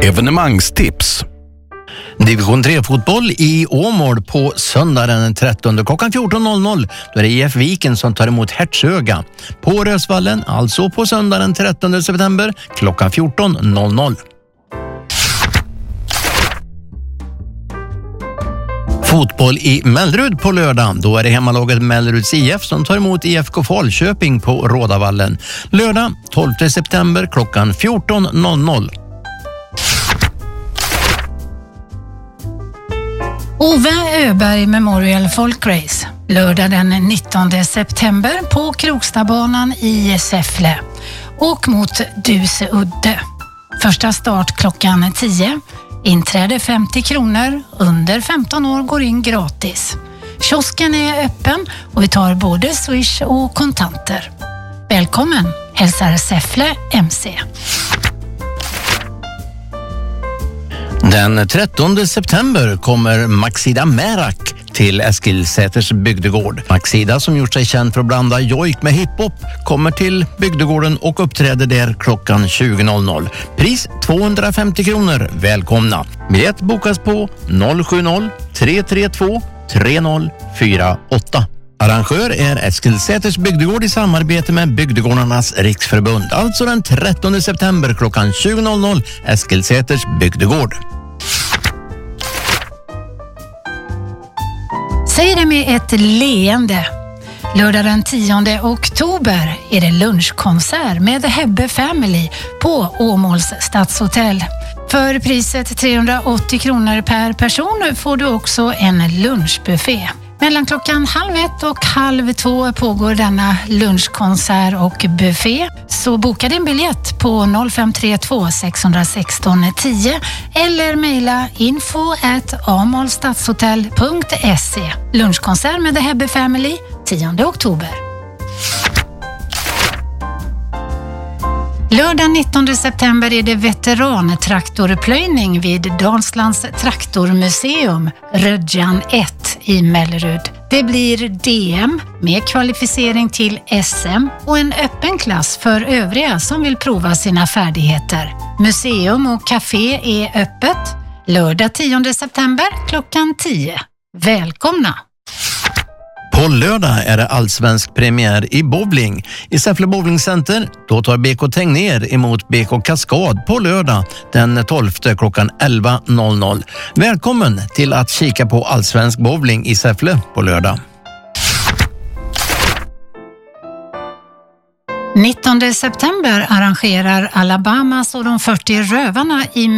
Evenemangstips. Division 3-fotboll i Åmål på söndag den 13 klockan 14.00. Då är det IF Viken som tar emot Hertsöga. På Rösvallen, alltså på söndag den 13 september klockan 14.00. Fotboll i Mellerud på lördag. Då är det hemmalaget Melleruds IF som tar emot IFK Falköping på Rådavallen. Lördag 12 september klockan 14.00. Ove Öberg Memorial Folk Race. Lördag den 19 september på Krokstabanan i Säffle. Åk mot Duse Udde. Första start klockan 10. Inträde 50 kronor. Under 15 år går in gratis. Kiosken är öppen och vi tar både Swish och kontanter. Välkommen, hälsar Säffle MC. Den 13 september kommer Maxida Merak till Eskilsäters bygdegård. Maxida, som gjort sig känd för att blanda jojk med hiphop, kommer till bygdegården och uppträder där klockan 20.00. Pris 250 kronor. Välkomna. Biljett bokas på 070-332-3048. Arrangör är Eskilsäters bygdegård i samarbete med Bygdegårdarnas riksförbund. Alltså den 13 september klockan 20.00 Eskilsäters bygdegård. Säg det med ett leende. Lördag den 10 oktober är det lunchkonsert med The Hebbe Family på Åmåls stadshotell. För priset 380 kronor per person får du också en lunchbuffé. Mellan klockan 12:30 och 12:30 pågår denna lunchkonsert och buffé. Så boka din biljett på 0532 616 10 eller mejla info@amolstadshotell.se. Lunchkonsert med The Hebbe Family 10 oktober. Lördag 19 september är det veterantraktorplöjning vid Dalslands traktormuseum Rödjan 1 i Mellerud. Det blir DM med kvalificering till SM och en öppen klass för övriga som vill prova sina färdigheter. Museum och café är öppet lördag 10 september klockan 10. Välkomna! På lördag är det allsvensk premiär i bowling. I Säffle bowlingcenter då tar BK Tegnér emot BK Kaskad på lördag den 12 klockan 11.00. Välkommen till att kika på allsvensk bowling i Säffle på lördag. 19 september arrangerar Alabamas och de 40 rövarna i